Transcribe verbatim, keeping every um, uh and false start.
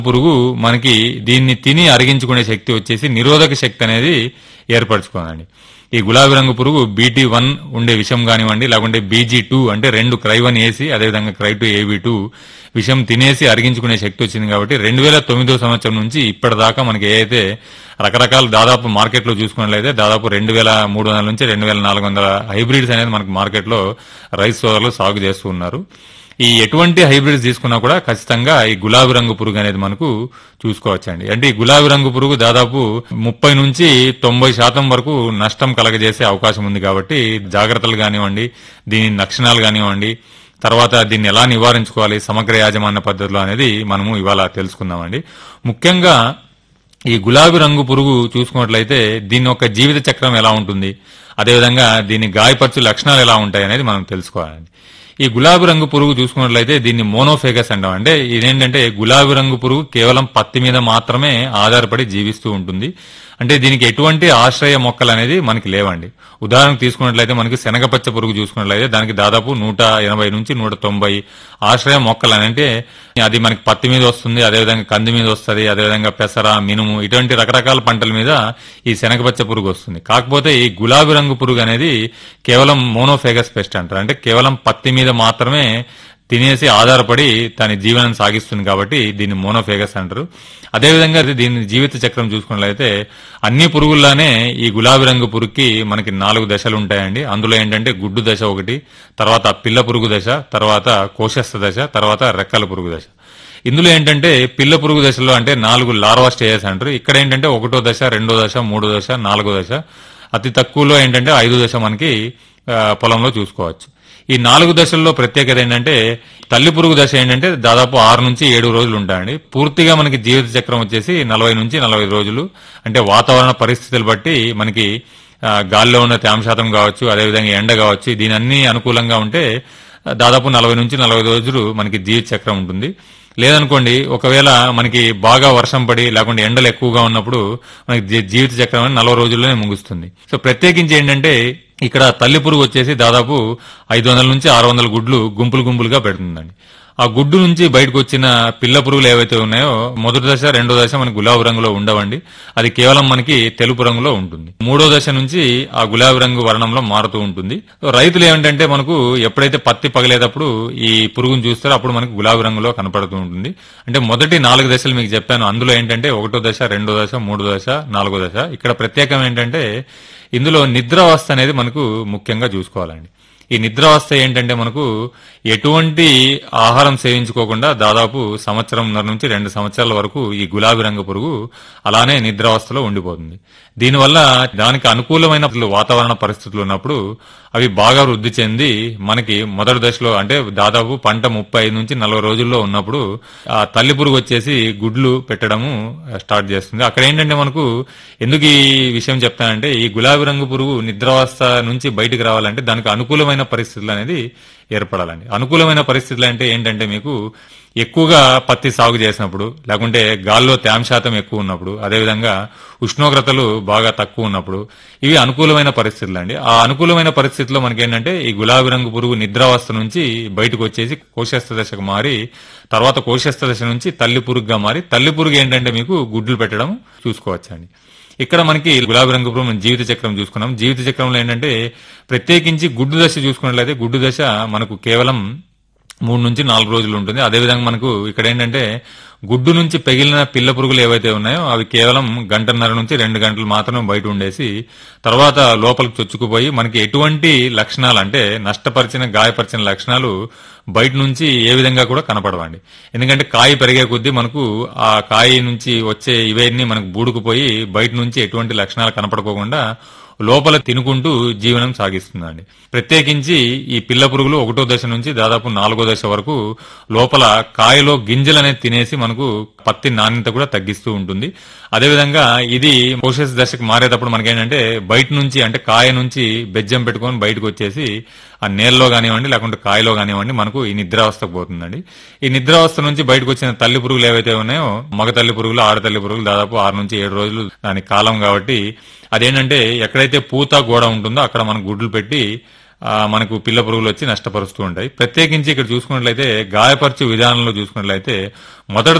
పురుగు మనకి దీన్ని తిని అరిగించుకునే శక్తి వచ్చేసి నిరోధక శక్తి అనేది ఏర్పరచుకోనండి. ఈ గులాబీ రంగు పురుగు బీటీ వన్ ఉండే విషం కానివ్వండి, లేకుంటే బీజీ టూ అంటే రెండు క్రై వన్ ఏసి అదేవిధంగా క్రై టూ ఏబీ టూ విషం తినేసి అరిగించుకునే శక్తి వచ్చింది కాబట్టి రెండు వేల తొమ్మిదో సంవత్సరం నుంచి ఇప్పటిదాకా మనకి ఏదైతే రకరకాల దాదాపు మార్కెట్ లో చూసుకున్నట్లయితే దాదాపు రెండు వేల మూడు వందల నుంచి రెండు వేల నాలుగు వందల హైబ్రిడ్స్ అనేది మనకి మార్కెట్ లో రైస్ సోదరులు సాగు చేస్తూ ఉన్నారు. ఈ ఎటువంటి హైబ్రిడ్స్ తీసుకున్నా కూడా ఖచ్చితంగా ఈ గులాబీ రంగు పురుగు అనేది మనకు చూసుకోవచ్చండి. అంటే ఈ గులాబీ రంగు పురుగు దాదాపు ముప్పై నుంచి తొంభై శాతం వరకు నష్టం కలగజేసే అవకాశం ఉంది కాబట్టి జాగ్రత్తలు కానివ్వండి, దీని లక్షణాలు కానివ్వండి, తర్వాత దీన్ని ఎలా నివారించుకోవాలి సమగ్ర యాజమాన్య పద్ధతిలో అనేది మనము ఇవాళ తెలుసుకుందామండి. ముఖ్యంగా ఈ గులాబీ రంగు పురుగు చూసుకున్నట్లయితే దీని యొక్క జీవిత చక్రం ఎలా ఉంటుంది, అదేవిధంగా దీని గాయపరచు లక్షణాలు ఎలా ఉంటాయి అనేది మనం తెలుసుకోవాలండి. ఈ గులాబీ రంగు పురుగు చూసుకున్నట్లయితే దీన్ని మోనోఫేగస్ అంటాం. అంటే ఇదేంటంటే గులాబీ రంగు పురుగు కేవలం పత్తి మీద మాత్రమే ఆధారపడి జీవిస్తూ ఉంటుంది. అంటే దీనికి ఎటువంటి ఆశ్రయ మొక్కలు అనేది మనకి లేవండి. ఉదాహరణకు తీసుకున్నట్లయితే మనకి శనగపచ్చ పురుగు చూసుకున్నట్లయితే దానికి దాదాపు నూట ఎనభై నుంచి నూట తొంభై ఆశ్రయ మొక్కలు అని అంటే అది మనకి పత్తి మీద వస్తుంది, అదేవిధంగా కంది మీద వస్తుంది, అదేవిధంగా పెసర, మినుము ఇటువంటి రకరకాల పంటల మీద ఈ శనగపచ్చ పురుగు వస్తుంది. కాకపోతే ఈ గులాబీ రంగు పురుగు అనేది కేవలం మోనోఫేగస్ పెస్ట్ అంటారు. అంటే కేవలం పత్తి మీద మాత్రమే తినేసి ఆధారపడి తన జీవనం సాగిస్తుంది కాబట్టి దీన్ని మోనోఫేగస్ అంటారు. అదేవిధంగా దీని జీవిత చక్రం చూసుకున్నట్లయితే అన్ని పురుగుల్లానే ఈ గులాబీ రంగు పురుగుకి మనకి నాలుగు దశలు ఉంటాయండి. అందులో ఏంటంటే గుడ్డు దశ ఒకటి, తర్వాత పిల్ల పురుగు దశ, తర్వాత కోశస్థ దశ, తర్వాత రెక్కల పురుగు దశ. ఇందులో ఏంటంటే పిల్ల పురుగు దశలో అంటే నాలుగు లార్వా స్టేజెస్ అంటారు. ఇక్కడ ఏంటంటే ఒకటో దశ, రెండో దశ, మూడో దశ, నాలుగో దశ, అతి తక్కువలో ఏంటంటే ఐదో దశ మనకి పొలంలో చూసుకోవచ్చు. ఈ నాలుగు దశల్లో ప్రత్యేకత ఏంటంటే తల్లి పురుగు దశ ఏంటంటే దాదాపు ఆరు నుంచి ఏడు రోజులు ఉంటాయండి. పూర్తిగా మనకి జీవిత చక్రం వచ్చేసి నలభై నుంచి నలభై రోజులు. అంటే వాతావరణ పరిస్థితులు బట్టి మనకి గాలిలో ఉన్న తేమ శాతం కావచ్చు, అదేవిధంగా ఎండ కావచ్చు, దీని అన్ని అనుకూలంగా ఉంటే దాదాపు నలభై నుంచి నలభై రోజులు మనకి జీవిత చక్రం ఉంటుంది. లేదనుకోండి ఒకవేళ మనకి బాగా వర్షం పడి లేకుంటే ఎండలు ఎక్కువగా ఉన్నప్పుడు మనకి జీవిత చక్రం అనేది నలభై రోజుల్లోనే ముగుస్తుంది. సో ప్రత్యేకించి ఏంటంటే ఇక్కడ తల్లి పురుగు వచ్చేసి దాదాపు ఐదు వందల నుంచి ఆరు వందల గుడ్లు గుంపులు గుంపులుగా పెడుతుందండి. ఆ గుడ్డు నుంచి బయటకు వచ్చిన పిల్ల పురుగులు ఏవైతే ఉన్నాయో మొదటి దశ, రెండో దశ మనకి గులాబీ రంగులో ఉండవండి. అది కేవలం మనకి తెలుపు రంగులో ఉంటుంది. మూడో దశ నుంచి ఆ గులాబీ రంగు వర్ణంలో మారుతూ ఉంటుంది. రైతులు ఏమిటంటే మనకు ఎప్పుడైతే పత్తి పగలేటప్పుడు ఈ పురుగును చూస్తారో అప్పుడు మనకి గులాబీ రంగులో కనపడుతూ ఉంటుంది. అంటే మొదటి నాలుగు దశలు మీకు చెప్పాను. అందులో ఏంటంటే ఒకటో దశ, రెండో దశ, మూడో దశ, నాలుగో దశ. ఇక్కడ ప్రత్యేకం ఏంటంటే ఇందులో నిద్రావస్థ అనేది మనకు ముఖ్యంగా చూసుకోవాలండి. ఈ నిద్రావస్థ ఏంటంటే మనకు ఎటువంటి ఆహారం సేవించుకోకుండా దాదాపు సంవత్సరంన్నర నుంచి రెండు సంవత్సరాల వరకు ఈ గులాబీ రంగు పురుగు అలానే నిద్రావస్థలో ఉండిపోతుంది. దీనివల్ల దానికి అనుకూలమైన వాతావరణ పరిస్థితులు ఉన్నప్పుడు అవి బాగా వృద్ధి చెంది మనకి మొదటి దశలో అంటే దాదాపు పంట ముప్పై ఐదు నుంచి నలభై రోజుల్లో ఉన్నప్పుడు ఆ తల్లి పురుగు వచ్చేసి గుడ్లు పెట్టడము స్టార్ట్ చేస్తుంది. అక్కడ ఏంటంటే మనకు ఎందుకు ఈ విషయం చెప్తానంటే ఈ గులాబీ రంగు పురుగు నిద్రావస్థ నుంచి బయటకు రావాలంటే దానికి అనుకూలమైన పరిస్థితులు అనేది ఏర్పడాలండి. అనుకూలమైన పరిస్థితులు అంటే ఏంటంటే మీకు ఎక్కువగా పత్తి సాగు చేసినప్పుడు, లేకుంటే గాల్లో తేమ శాతం ఎక్కువ ఉన్నప్పుడు, అదేవిధంగా ఉష్ణోగ్రతలు బాగా తక్కువ ఉన్నప్పుడు ఇవి అనుకూలమైన పరిస్థితులు అండి. ఆ అనుకూలమైన పరిస్థితుల్లో మనకేంటంటే ఈ గులాబీ రంగు పురుగు నిద్రావస్థ నుంచి బయటకు వచ్చేసి కోశస్థ దశకు మారి తర్వాత కోశస్థ దశ నుంచి తల్లి పురుగుగా మారి తల్లి పురుగు ఏంటంటే మీకు గుడ్లు పెట్టడం చూసుకోవచ్చండి. ఇక్కడ మనకి గులాబీ రంగు పురుగు జీవిత చక్రం చూసుకున్నాం. జీవిత చక్రంలో ఏంటంటే ప్రత్యేకించి గుడ్డు దశ చూసుకున్నట్లయితే గుడ్డు దశ మనకు కేవలం మూడు నుంచి నాలుగు రోజులు ఉంటుంది. అదేవిధంగా మనకు ఇక్కడ ఏంటంటే గుడ్డు నుంచి పెగిలిన పిల్ల పురుగులు ఏవైతే ఉన్నాయో అవి కేవలం గంటన్నర నుంచి రెండు గంటలు మాత్రమే బయట ఉండేసి తర్వాత లోపలికి చొచ్చుకుపోయి మనకి ఎటువంటి లక్షణాలు అంటే నష్టపరిచిన గాయపరిచిన లక్షణాలు బయట నుంచి ఏ విధంగా కూడా కనపడవండి. ఎందుకంటే కాయ పెరిగే కొద్దీ మనకు ఆ కాయ నుంచి వచ్చే ఇవన్నీ మనకు బూడుకుపోయి బయట నుంచి ఎటువంటి లక్షణాలు కనపడుకోకుండా లోపల తినుకుంటూ జీవనం సాగిస్తుందండి. ప్రత్యేకించి ఈ పిల్ల పురుగులు ఒకటో దశ నుంచి దాదాపు నాలుగో దశ వరకు లోపల కాయలో గింజలు అనేది తినేసి మనకు పత్తి నాణ్యత కూడా తగ్గిస్తూ ఉంటుంది. అదేవిధంగా ఇది కోశస్థ దశకు మారేటప్పుడు మనకేంటంటే బయట నుంచి అంటే కాయ నుంచి బెజ్జం పెట్టుకొని బయటకు వచ్చేసి ఆ నేలలో కానివ్వండి లేకుంటే కాయలో కానివ్వండి మనకు ఈ నిద్రావస్థకు పోతుందండి. ఈ నిద్రావస్థ నుంచి బయటకు వచ్చిన తల్లి పురుగులు ఏవైతే ఉన్నాయో మగ తల్లి పురుగులు, ఆడ తల్లి పురుగులు దాదాపు ఆరు నుంచి ఏడు రోజులు దాని కాలం కాబట్టి అదేంటంటే ఎక్కడైతే పూత గోడ ఉంటుందో అక్కడ మనకు గుడ్లు పెట్టి మనకు పిల్ల పురుగులు వచ్చి నష్టపరుస్తూ ఉంటాయి. ప్రత్యేకించి ఇక్కడ చూసుకున్నట్లయితే గాయపరచు విధానంలో చూసుకున్నట్లయితే మొదటి